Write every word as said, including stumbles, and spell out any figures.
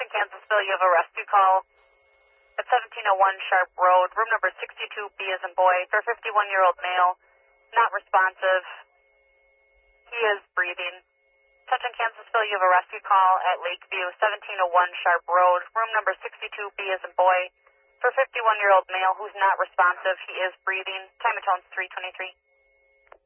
Attention Kansasville, you have a rescue call at seventeen oh one Sharp Road, room number sixty-two B as in boy, for a fifty-one-year-old male, not responsive. He is breathing. Attention Kansasville, you have a rescue call at Lakeview, seventeen oh one Sharp Road, room number sixty-two B as in boy, for a fifty-one-year-old male who's not responsive. He is breathing. Time and tone's three twenty-three.